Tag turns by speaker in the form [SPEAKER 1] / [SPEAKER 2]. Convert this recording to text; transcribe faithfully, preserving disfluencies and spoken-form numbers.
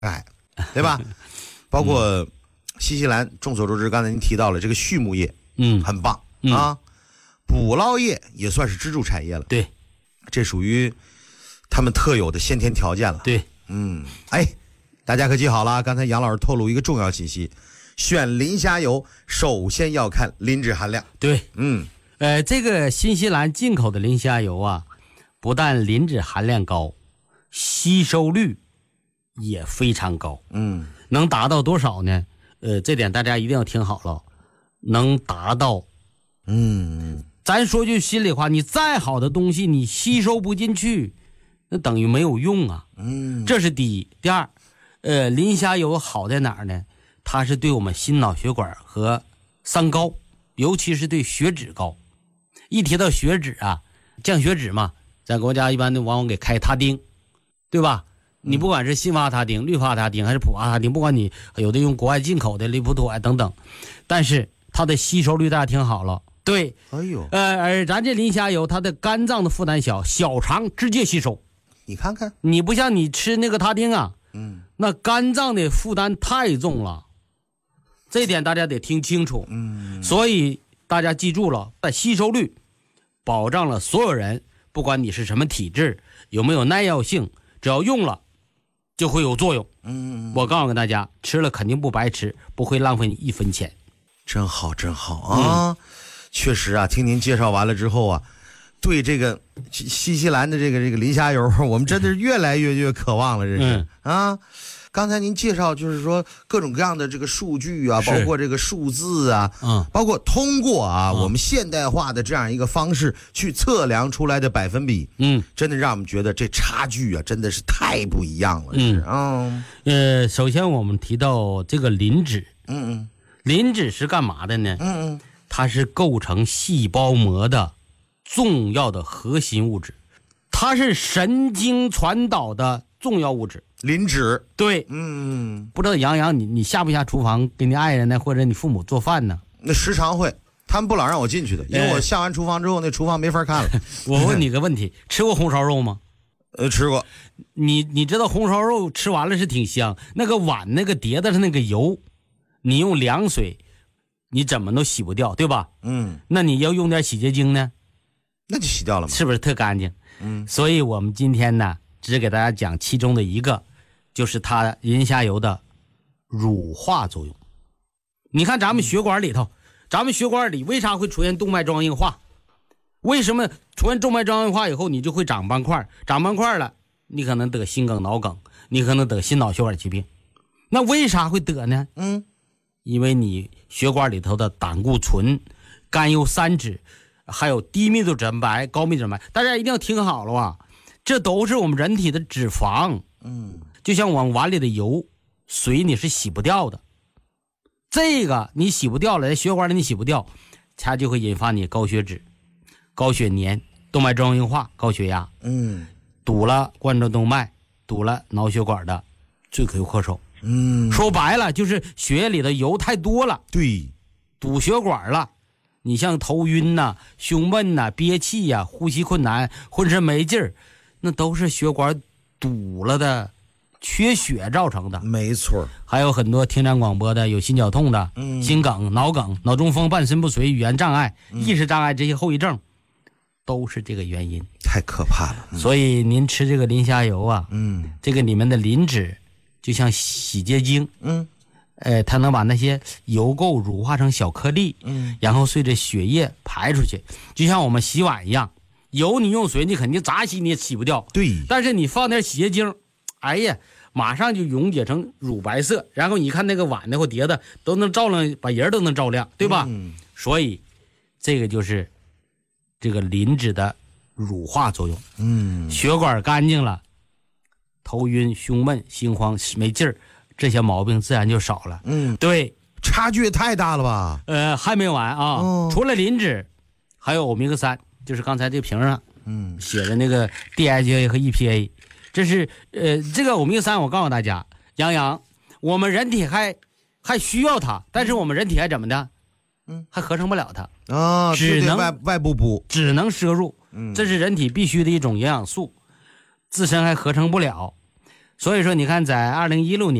[SPEAKER 1] 哎，对吧？包括新西兰，众所周知，刚才您提到了这个畜牧业，
[SPEAKER 2] 嗯，
[SPEAKER 1] 很棒、
[SPEAKER 2] 嗯、
[SPEAKER 1] 啊，捕捞业也算是支柱产业了。
[SPEAKER 2] 对，
[SPEAKER 1] 这属于他们特有的先天条件了。
[SPEAKER 2] 对，
[SPEAKER 1] 嗯，哎，大家可记好了，刚才杨老师透露一个重要信息，选磷虾油首先要看磷脂含量。
[SPEAKER 2] 对，
[SPEAKER 1] 嗯，
[SPEAKER 2] 呃，这个新西兰进口的磷虾油啊，不但磷脂含量高，吸收率也非常高。
[SPEAKER 1] 嗯，
[SPEAKER 2] 能达到多少呢？呃，这点大家一定要听好了，能达到，
[SPEAKER 1] 嗯，
[SPEAKER 2] 咱说句心里话，你再好的东西你吸收不进去，那等于没有用啊。
[SPEAKER 1] 嗯，
[SPEAKER 2] 这是第一。第二，呃，磷虾油好在哪儿呢？它是对我们心脑血管和三高，尤其是对血脂高。一提到血脂啊，降血脂嘛，咱国家一般的往往给开他汀，对吧？你不管是辛伐他汀、氯伐他汀还是普伐他汀，不管你有的用国外进口的利普妥啊等等，但是它的吸收率大家听好了，对，
[SPEAKER 1] 哎呦，
[SPEAKER 2] 呃，而咱这磷虾油，它的肝脏的负担小，小肠直接吸收。
[SPEAKER 1] 你看看，
[SPEAKER 2] 你不像你吃那个他汀啊，
[SPEAKER 1] 嗯，
[SPEAKER 2] 那肝脏的负担太重了，这点大家得听清楚。
[SPEAKER 1] 嗯，
[SPEAKER 2] 所以大家记住了，在吸收率保障了所有人，不管你是什么体质，有没有耐药性，只要用了就会有作用。
[SPEAKER 1] 嗯，
[SPEAKER 2] 我告诉大家，吃了肯定不白吃，不会浪费你一分钱。
[SPEAKER 1] 真好，真好啊！嗯、确实啊，听您介绍完了之后啊，对这个新西兰的这个这个磷虾油，我们真的是越来越越渴望了，这是、嗯、啊。刚才您介绍就是说各种各样的这个数据啊，包括这个数字啊，嗯，包括通过啊、嗯、我们现代化的这样一个方式去测量出来的百分比，嗯，真的让我们觉得这差距啊真的是太不一样了，嗯
[SPEAKER 2] 嗯呃，首先我们提到这个磷脂，
[SPEAKER 1] 嗯嗯，
[SPEAKER 2] 磷脂是干嘛的呢？
[SPEAKER 1] 嗯嗯，
[SPEAKER 2] 它是构成细胞膜的重要的核心物质，它是神经传导的重要物质。
[SPEAKER 1] 磷脂，
[SPEAKER 2] 对，
[SPEAKER 1] 嗯，
[SPEAKER 2] 不知道杨洋你你下不下厨房给你爱人呢或者你父母做饭呢？
[SPEAKER 1] 那时常会，他们不老让我进去的，因为我下完厨房之后那厨房没法看了。
[SPEAKER 2] 我问你个问题，吃过红烧肉吗？
[SPEAKER 1] 呃，吃过。
[SPEAKER 2] 你你知道红烧肉吃完了是挺香，那个碗那个碟子上那个油，你用凉水你怎么都洗不掉，对吧？
[SPEAKER 1] 嗯，
[SPEAKER 2] 那你要用点洗洁精呢，
[SPEAKER 1] 那就洗掉了嘛，
[SPEAKER 2] 是不是特干净？
[SPEAKER 1] 嗯，
[SPEAKER 2] 所以我们今天呢只给大家讲其中的一个，就是它磷虾油的乳化作用。你看咱们血管里头，咱们血管里为啥会出现动脉粥硬化？为什么出现动脉粥硬化以后你就会长斑块，长斑块了你可能得心梗脑梗，你可能得心脑血管疾病。那为啥会得呢？
[SPEAKER 1] 嗯，
[SPEAKER 2] 因为你血管里头的胆固醇、甘油三酯还有低密度蛋白、高密度蛋白，大家一定要听好了啊，这都是我们人体的脂肪。
[SPEAKER 1] 嗯，
[SPEAKER 2] 就像我们碗里的油，水你是洗不掉的，这个你洗不掉了，在血管里你洗不掉，它就会引发你高血脂、高血粘、动脉粥硬化、高血压，
[SPEAKER 1] 嗯，
[SPEAKER 2] 堵了冠状动脉，堵了脑血管的罪魁祸首。
[SPEAKER 1] 嗯，
[SPEAKER 2] 说白了就是血液里的油太多了，
[SPEAKER 1] 对，
[SPEAKER 2] 堵血管了。你像头晕呐、胸闷呐、憋气呀、呼吸困难、浑身没劲儿，那都是血管堵了的，缺血造成的。
[SPEAKER 1] 没错。
[SPEAKER 2] 还有很多听咱广播的有心绞痛的、
[SPEAKER 1] 嗯、
[SPEAKER 2] 心梗、脑梗、脑中风、半身不遂、语言障碍、嗯、意识障碍这些后遗症，都是这个原因。
[SPEAKER 1] 太可怕了。
[SPEAKER 2] 嗯、所以您吃这个磷虾油啊，
[SPEAKER 1] 嗯，
[SPEAKER 2] 这个里面的磷脂就像洗洁精，
[SPEAKER 1] 嗯，
[SPEAKER 2] 呃，它能把那些油垢乳化成小颗粒，
[SPEAKER 1] 嗯，
[SPEAKER 2] 然后随着血液排出去，就像我们洗碗一样，油你用水你肯定咋洗你也洗不掉，
[SPEAKER 1] 对，
[SPEAKER 2] 但是你放点洗洁精，哎呀，马上就溶解成乳白色，然后你看那个碗的或碟子都能照亮，把人都能照亮，对吧？
[SPEAKER 1] 嗯，
[SPEAKER 2] 所以这个就是这个磷脂的乳化作用。
[SPEAKER 1] 嗯，
[SPEAKER 2] 血管干净了，头晕、胸闷、心慌、没劲儿，这些毛病自然就少了。
[SPEAKER 1] 嗯，
[SPEAKER 2] 对，
[SPEAKER 1] 差距也太大了吧？
[SPEAKER 2] 呃，还没完啊，哦、除了磷脂，还有欧米伽三，就是刚才这瓶上嗯写的那个 D H A 和 E P A， 这是呃这个欧米伽三，我告诉大家，杨洋，我们人体还还需要它，但是我们人体还怎么的？嗯，还合成不了它
[SPEAKER 1] 啊，
[SPEAKER 2] 只能
[SPEAKER 1] 外外部补，
[SPEAKER 2] 只能摄入。
[SPEAKER 1] 嗯，
[SPEAKER 2] 这是人体必须的一种营养素，自身还合成不了。 所以说，你看，在二零一六年。